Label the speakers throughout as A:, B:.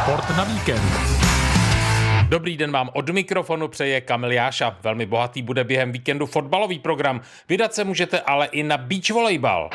A: Sport na víkend.
B: Dobrý den vám od mikrofonu přeje Kamil Jáša. Velmi bohatý bude během víkendu fotbalový program. Vydat se můžete ale i na beach volejbal.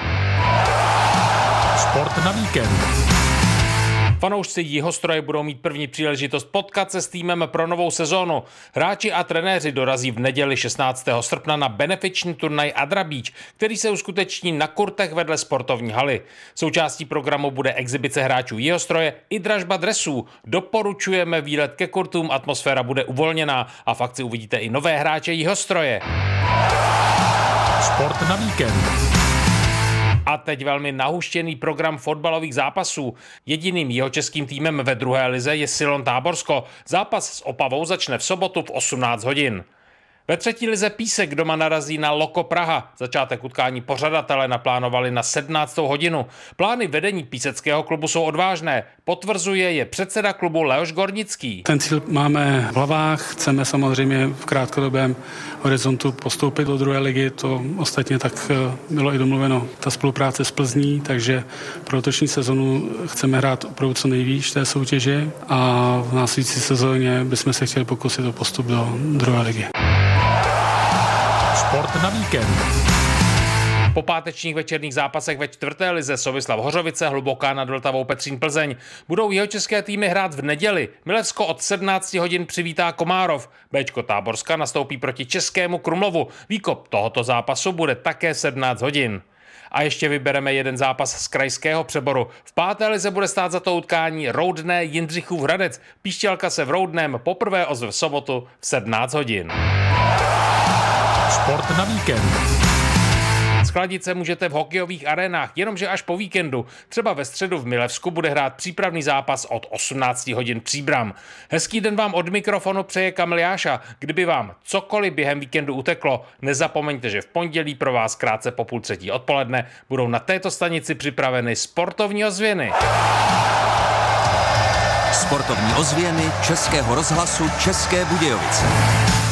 A: Sport na víkend.
B: Fanoušci Jihostroje budou mít první příležitost potkat se s týmem pro novou sezónu. Hráči a trenéři dorazí v neděli 16. srpna na benefiční turnaj Adra Beach, který se uskuteční na kurtech vedle sportovní haly. Součástí programu bude exibice hráčů Jihostroje i dražba dresů. Doporučujeme výlet ke kurtům, atmosféra bude uvolněná a v akci uvidíte i nové hráče Jihostroje.
A: Sport na víkend.
B: A teď velmi nahuštěný program fotbalových zápasů. Jediným jihočeským týmem ve druhé lize je Silon Táborsko. Zápas s Opavou začne v sobotu v 18 hodin. Ve třetí lize Písek doma narazí na Loko Praha. Začátek utkání pořadatelé naplánovali na 17. hodinu. Plány vedení píseckého klubu jsou odvážné. Potvrzuje je předseda klubu Leoš Gornický.
C: Ten cíl máme v hlavách, chceme samozřejmě v krátkodobém horizontu postoupit do druhé ligy, to ostatně tak bylo i domluveno. Ta spolupráce s Plzní, takže pro letošní sezonu chceme hrát opravdu co nejvíc té soutěže a v následující sezóně bychom se chtěli pokusit o postup do druhé ligy.
A: Sport na víkend.
B: Po pátečních večerních zápasech ve čtvrté lize Sovislav Hořovice, Hluboká nad Vltavou, Petřín, Plzeň budou jihočeské týmy hrát v neděli. Milevsko od 17 hodin přivítá Komárov. Béčko Táborska nastoupí proti Českému Krumlovu. Výkop tohoto zápasu bude také 17 hodin. A ještě vybereme jeden zápas z krajského přeboru. V páté lize bude stát za to utkání Roudné Jindřichův Hradec. Píšťalka se v Roudném poprvé ozve v sobotu v 17 hodin.
A: Sport na víkend.
B: Schladit se můžete v hokejových arénách, jenomže až po víkendu. Třeba ve středu v Milevsku bude hrát přípravný zápas od 18 hodin Příbram. Hezký den vám od mikrofonu přeje Kamil Jáša. Kdyby vám cokoliv během víkendu uteklo, nezapomeňte, že v pondělí pro vás krátce po 2:30 odpoledne budou na této stanici připraveny sportovní ozvěny.
D: Sportovní ozvěny Českého rozhlasu České Budějovice.